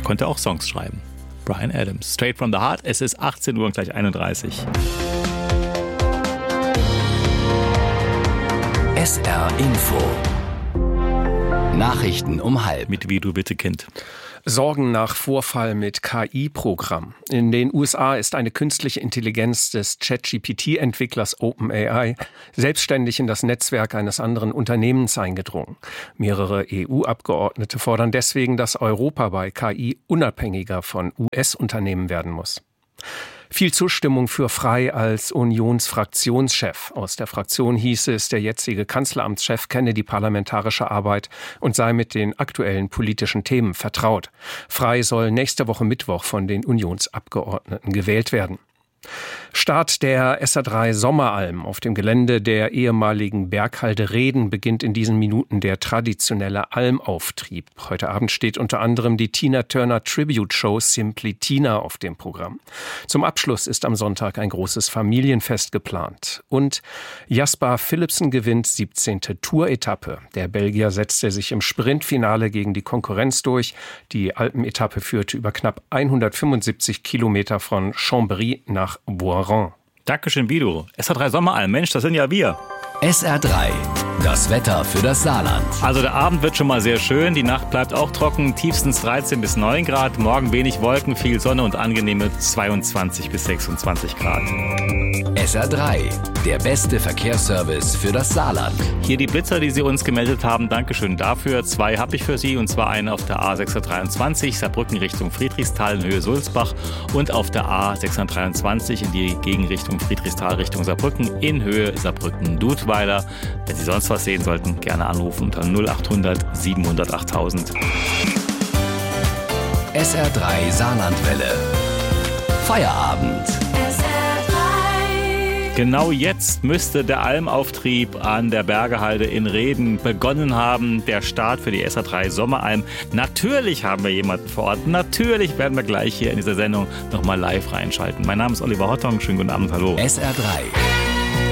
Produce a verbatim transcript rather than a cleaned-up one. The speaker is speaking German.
konnte auch Songs schreiben. Bryan Adams, Straight from the Heart. Es ist achtzehn Uhr und gleich einunddreißig. S R Info. Nachrichten um halb. Mit Wie du bitte Kind. Sorgen nach Vorfall mit K I-Programm. In den U S A ist eine künstliche Intelligenz des ChatGPT-Entwicklers OpenAI selbstständig in das Netzwerk eines anderen Unternehmens eingedrungen. Mehrere E U-Abgeordnete fordern deswegen, dass Europa bei K I unabhängiger von U S-Unternehmen werden muss. Viel Zustimmung für Frey als Unionsfraktionschef. Aus der Fraktion hieß es, der jetzige Kanzleramtschef kenne die parlamentarische Arbeit und sei mit den aktuellen politischen Themen vertraut. Frey soll nächste Woche Mittwoch von den Unionsabgeordneten gewählt werden. Start der S R drei Sommeralm. Auf dem Gelände der ehemaligen Berghalde Reden beginnt in diesen Minuten der traditionelle Almauftrieb. Heute Abend steht unter anderem die Tina Turner Tribute Show Simply Tina auf dem Programm. Zum Abschluss ist am Sonntag ein großes Familienfest geplant. Und Jasper Philipsen gewinnt siebzehnte Tour-Etappe. Der Belgier setzte sich im Sprintfinale gegen die Konkurrenz durch. Die Alpenetappe führte über knapp hundertfünfundsiebzig Kilometer von Chambéry nach Boiron. Dankeschön, Bido. S R drei Sommeralm, Mensch, das sind ja wir. S R drei, das Wetter für das Saarland. Also der Abend wird schon mal sehr schön, die Nacht bleibt auch trocken, tiefstens dreizehn bis neun Grad, morgen wenig Wolken, viel Sonne und angenehme zweiundzwanzig bis sechsundzwanzig Grad. S R drei, der beste Verkehrsservice für das Saarland. Hier die Blitzer, die Sie uns gemeldet haben, Dankeschön dafür. Zwei habe ich für Sie, und zwar einen auf der A sechshundertdreiundzwanzig, Saarbrücken Richtung Friedrichsthal in Höhe Sulzbach, und auf der A sechshundertdreiundzwanzig in die Gegenrichtung Friedrichsthal Richtung Saarbrücken in Höhe Saarbrücken-Dudweiler. Wenn Sie sonst was sehen sollten, gerne anrufen unter null achthundert siebenhundert achttausend. S R drei Saarlandwelle. Feierabend. Genau jetzt müsste der Almauftrieb an der Bergehalde in Reden begonnen haben. Der Start für die S R drei Sommeralm. Natürlich haben wir jemanden vor Ort. Natürlich werden wir gleich hier in dieser Sendung nochmal live reinschalten. Mein Name ist Oliver Hottong. Schönen guten Abend, hallo. S R drei.